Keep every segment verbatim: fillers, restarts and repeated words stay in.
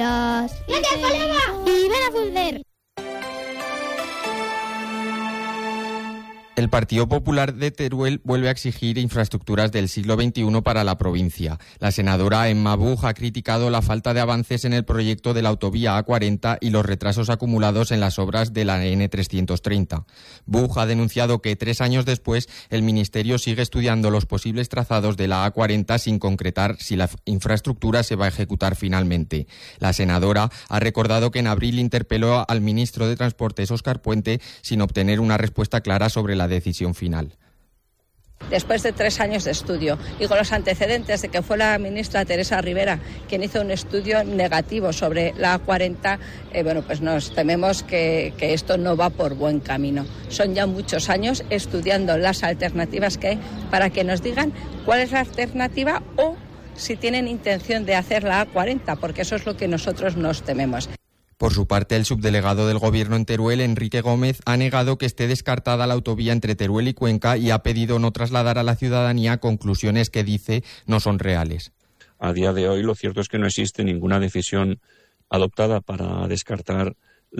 días. ¡Gracias, colega! Y ven a Fulver. El Partido Popular de Teruel vuelve a exigir infraestructuras del siglo veintiuno para la provincia. La senadora Emma Buj ha criticado la falta de avances en el proyecto de la autovía A cuarenta y los retrasos acumulados en las obras de la N trescientos treinta. Buj ha denunciado que tres años después el Ministerio sigue estudiando los posibles trazados de la A cuarenta sin concretar si la infraestructura se va a ejecutar finalmente. La senadora ha recordado que en abril interpeló al ministro de Transportes, Óscar Puente, sin obtener una respuesta clara sobre la decisión final. Después de tres años de estudio y con los antecedentes de que fue la ministra Teresa Rivera quien hizo un estudio negativo sobre la A cuarenta, eh, bueno, pues nos tememos que, que esto no va por buen camino. Son ya muchos años estudiando las alternativas que hay para que nos digan cuál es la alternativa o si tienen intención de hacer la A cuarenta, porque eso es lo que nosotros nos tememos. Por su parte, el subdelegado del Gobierno en Teruel, Enrique Gómez, ha negado que esté descartada la autovía entre Teruel y Cuenca y ha pedido no trasladar a la ciudadanía conclusiones que, dice, no son reales. A día de hoy, lo cierto es que no existe ninguna decisión adoptada para descartar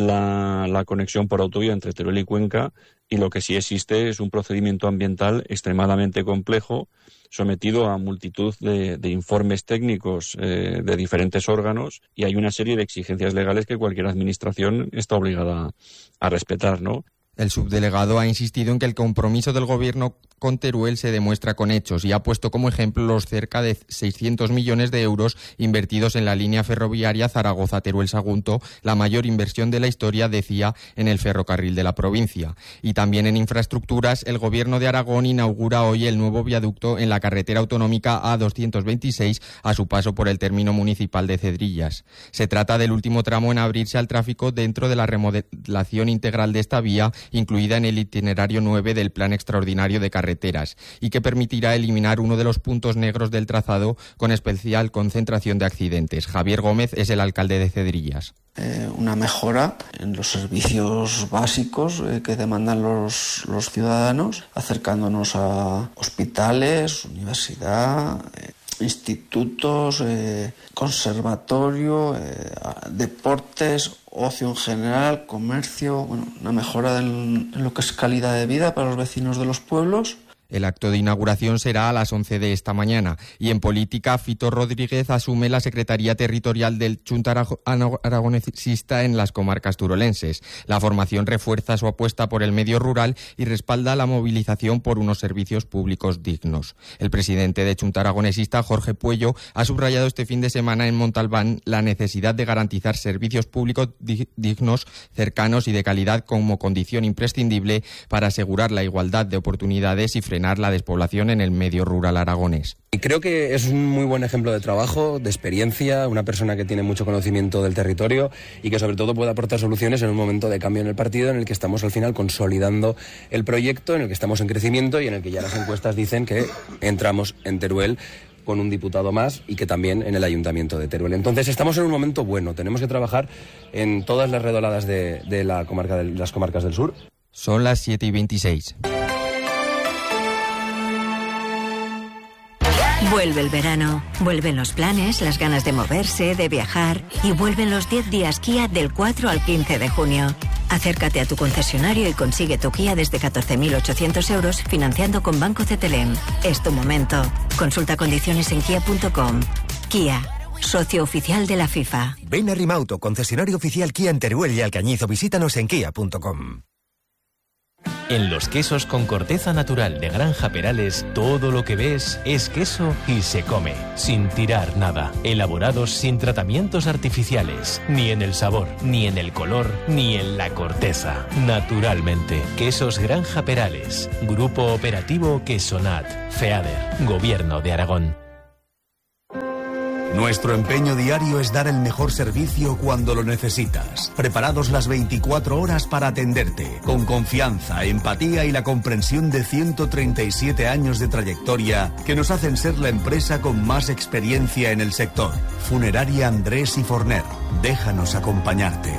la, la conexión por autovía entre Teruel y Cuenca, y lo que sí existe es un procedimiento ambiental extremadamente complejo, sometido a multitud de, de informes técnicos eh, de diferentes órganos, y hay una serie de exigencias legales que cualquier administración está obligada a respetar, ¿no? El subdelegado ha insistido en que el compromiso del Gobierno con Teruel se demuestra con hechos y ha puesto como ejemplo los cerca de seiscientos millones de euros invertidos en la línea ferroviaria Zaragoza-Teruel-Sagunto, la mayor inversión de la historia, decía, en el ferrocarril de la provincia. Y también en infraestructuras, el Gobierno de Aragón inaugura hoy el nuevo viaducto en la carretera autonómica A doscientos veintiséis a su paso por el término municipal de Cedrillas. Se trata del último tramo en abrirse al tráfico dentro de la remodelación integral de esta vía, incluida en el itinerario nueve del Plan Extraordinario de Carreteras, y que permitirá eliminar uno de los puntos negros del trazado con especial concentración de accidentes. Javier Gómez es el alcalde de Cedrillas. Eh, una mejora en los servicios básicos eh, que demandan los, los ciudadanos, acercándonos a hospitales, universidad, eh, institutos, eh, conservatorio, eh, deportes, ocio en general, comercio, bueno, una mejora en, en lo que es calidad de vida para los vecinos de los pueblos. El acto de inauguración será a las once de esta mañana. Y en política, Fito Rodríguez asume la Secretaría Territorial del Junta Aragonesista en las comarcas turolenses. La formación refuerza su apuesta por el medio rural y respalda la movilización por unos servicios públicos dignos. El presidente de Junta Aragonesista, Jorge Puello, ha subrayado este fin de semana en Montalbán la necesidad de garantizar servicios públicos dig- dignos, cercanos y de calidad como condición imprescindible para asegurar la igualdad de oportunidades y frenar la despoblación en el medio rural aragonés. Y creo que es un muy buen ejemplo de trabajo, de experiencia, una persona que tiene mucho conocimiento del territorio y que sobre todo puede aportar soluciones en un momento de cambio en el partido en el que estamos al final consolidando el proyecto, en el que estamos en crecimiento y en el que ya las encuestas dicen que entramos en Teruel con un diputado más y que también en el Ayuntamiento de Teruel. Entonces estamos en un momento bueno, tenemos que trabajar en todas las redoladas de, de la comarca de las comarcas del sur. Son las siete y veintiséis. Vuelve el verano, vuelven los planes, las ganas de moverse, de viajar y vuelven los diez días Kia del cuatro al quince de junio. Acércate a tu concesionario y consigue tu Kia desde catorce mil ochocientos euros financiando con Banco Cetelem. Es tu momento. Consulta condiciones en kia punto com. Kia, socio oficial de la FIFA. Ven a Rimauto, concesionario oficial Kia en Teruel y Alcañiz, o visítanos en kia punto com. En los quesos con corteza natural de Granja Perales, todo lo que ves es queso y se come, sin tirar nada. Elaborados sin tratamientos artificiales, ni en el sabor, ni en el color, ni en la corteza. Naturalmente, Quesos Granja Perales. Grupo Operativo Quesonat. FEADER. Gobierno de Aragón. Nuestro empeño diario es dar el mejor servicio cuando lo necesitas. Preparados las veinticuatro horas para atenderte, con confianza, empatía y la comprensión de ciento treinta y siete años de trayectoria que nos hacen ser la empresa con más experiencia en el sector. Funeraria Andrés y Forner. Déjanos acompañarte.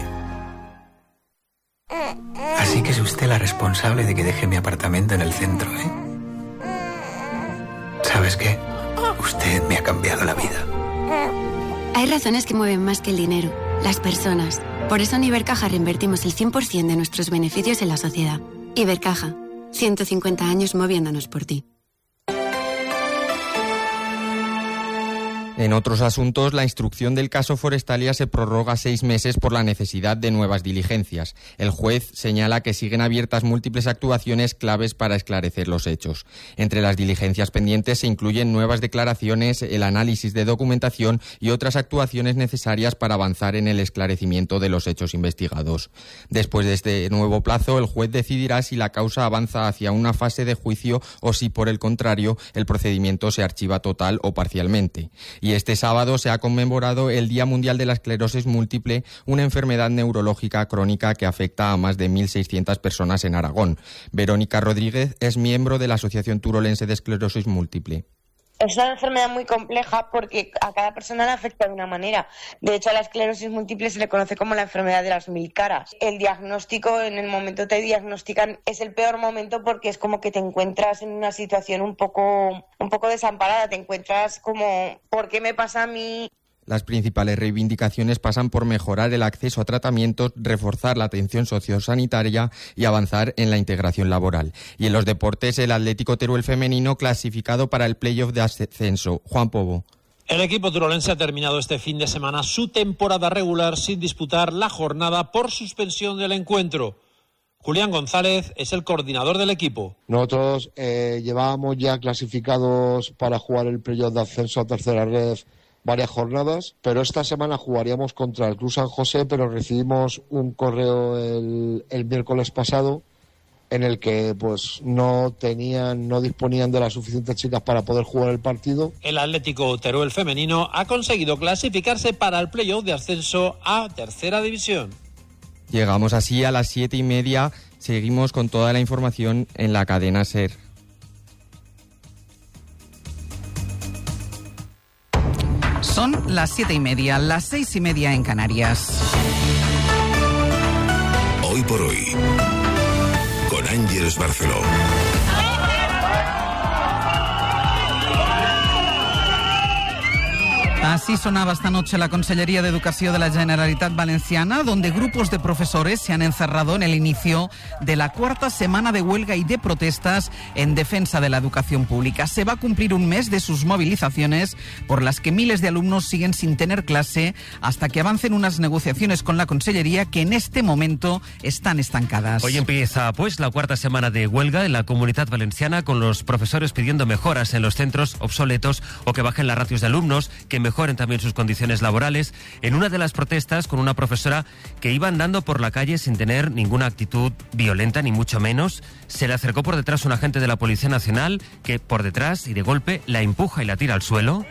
Así que es usted la responsable de que deje mi apartamento en el centro, ¿eh? ¿Sabes qué? Usted me ha cambiado la vida. Hay razones que mueven más que el dinero, las personas. Por eso en Ibercaja reinvertimos el cien por ciento de nuestros beneficios en la sociedad. Ibercaja, ciento cincuenta años moviéndonos por ti. En otros asuntos, la instrucción del caso Forestalia se prorroga seis meses por la necesidad de nuevas diligencias. El juez señala que siguen abiertas múltiples actuaciones claves para esclarecer los hechos. Entre las diligencias pendientes se incluyen nuevas declaraciones, el análisis de documentación y otras actuaciones necesarias para avanzar en el esclarecimiento de los hechos investigados. Después de este nuevo plazo, el juez decidirá si la causa avanza hacia una fase de juicio o si, por el contrario, el procedimiento se archiva total o parcialmente. Y este sábado se ha conmemorado el Día Mundial de la Esclerosis Múltiple, una enfermedad neurológica crónica que afecta a más de mil seiscientas personas en Aragón. Verónica Rodríguez es miembro de la Asociación Turolense de Esclerosis Múltiple. Es una enfermedad muy compleja porque a cada persona le afecta de una manera. De hecho, a la esclerosis múltiple se le conoce como la enfermedad de las mil caras. El diagnóstico, en el momento que te diagnostican, es el peor momento porque es como que te encuentras en una situación un poco, un poco desamparada. Te encuentras como, ¿por qué me pasa a mí? Las principales reivindicaciones pasan por mejorar el acceso a tratamientos, reforzar la atención sociosanitaria y avanzar en la integración laboral. Y en los deportes, el Atlético Teruel femenino clasificado para el playoff de ascenso. Juan Pobo. El equipo turolense ha terminado este fin de semana su temporada regular sin disputar la jornada por suspensión del encuentro. Julián González es el coordinador del equipo. Nosotros eh, llevábamos ya clasificados para jugar el playoff de ascenso a tercera red varias jornadas, pero esta semana jugaríamos contra el Club San José, pero recibimos un correo el, el miércoles pasado en el que pues no tenían, no disponían de las suficientes chicas para poder jugar el partido. El Atlético Teruel femenino ha conseguido clasificarse para el playoff de ascenso a tercera división. Llegamos así a las siete y media. Seguimos con toda la información en la cadena SER. Son las siete y media, las seis y media en Canarias. Hoy por hoy, con Ángeles Barceló. Así sonaba esta noche la Consellería de Educación de la Generalitat Valenciana, donde grupos de profesores se han encerrado en el inicio de la cuarta semana de huelga y de protestas en defensa de la educación pública. Se va a cumplir un mes de sus movilizaciones, por las que miles de alumnos siguen sin tener clase hasta que avancen unas negociaciones con la Consellería que en este momento están estancadas. Hoy empieza pues la cuarta semana de huelga en la Comunitat Valenciana, con los profesores pidiendo mejoras en los centros obsoletos o que bajen las ratios de alumnos, que mejoren también sus condiciones laborales. En una de las protestas, con una profesora que iba andando por la calle sin tener ninguna actitud violenta, ni mucho menos, se le acercó por detrás un agente de la Policía Nacional que por detrás y de golpe la empuja y la tira al suelo.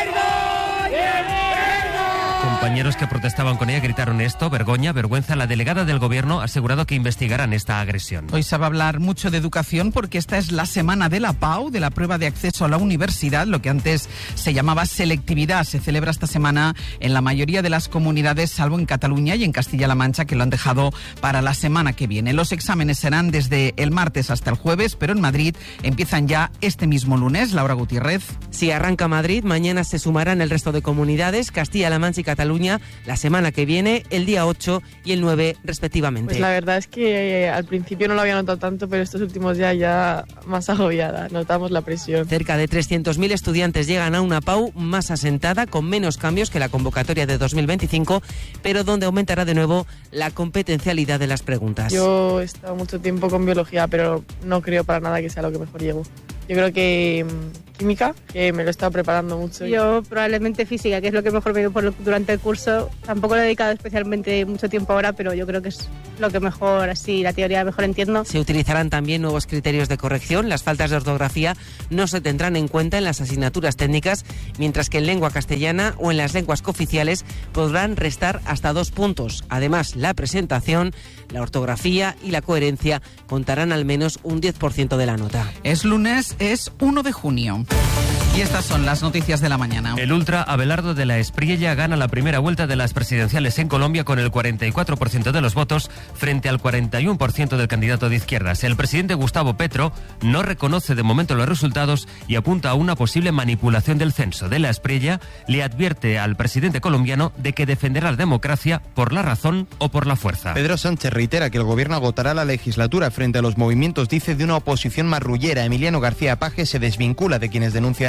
Compañeros que protestaban con ella gritaron esto: vergoña, vergüenza. La delegada del Gobierno ha asegurado que investigarán esta agresión. Hoy se va a hablar mucho de educación porque esta es la semana de la P A U, de la prueba de acceso a la universidad, lo que antes se llamaba selectividad. Se celebra esta semana en la mayoría de las comunidades, salvo en Cataluña y en Castilla-La Mancha, que lo han dejado para la semana que viene. Los exámenes serán desde el martes hasta el jueves, pero en Madrid empiezan ya este mismo lunes. Laura Gutiérrez. Si arranca Madrid, mañana se sumarán el resto de comunidades, Castilla-La Mancha y Cataluña, la semana que viene, el día ocho y el nueve respectivamente. Pues la verdad es que eh, al principio no lo había notado tanto, pero estos últimos días ya más agobiada, notamos la presión. Cerca de trescientos mil estudiantes llegan a una P A U más asentada, con menos cambios que la convocatoria de dos mil veinticinco, pero donde aumentará de nuevo la competencialidad de las preguntas. Yo he estado mucho tiempo con biología, pero no creo para nada que sea lo que mejor llego. Yo creo que mmm, química, que me lo he estado preparando mucho. Yo probablemente física, que es lo que mejor me dio por, durante el curso. Tampoco lo he dedicado especialmente mucho tiempo ahora, pero yo creo que es lo que mejor, así, la teoría mejor entiendo. Se utilizarán también nuevos criterios de corrección. Las faltas de ortografía no se tendrán en cuenta en las asignaturas técnicas, mientras que en lengua castellana o en las lenguas cooficiales podrán restar hasta dos puntos. Además, la presentación, la ortografía y la coherencia contarán al menos un diez por ciento de la nota. Es lunes, es uno de junio. Y estas son las noticias de la mañana. El ultra Abelardo de la Espriella gana la primera vuelta de las presidenciales en Colombia con el cuarenta y cuatro por ciento de los votos frente al cuarenta y uno por ciento del candidato de izquierdas. El presidente Gustavo Petro no reconoce de momento los resultados y apunta a una posible manipulación del censo. De la Espriella le advierte al presidente colombiano de que defenderá la democracia por la razón o por la fuerza. Pedro Sánchez reitera que el gobierno agotará la legislatura frente a los movimientos, dice, de una oposición marrullera. Emiliano García Paje se desvincula de quienes denuncian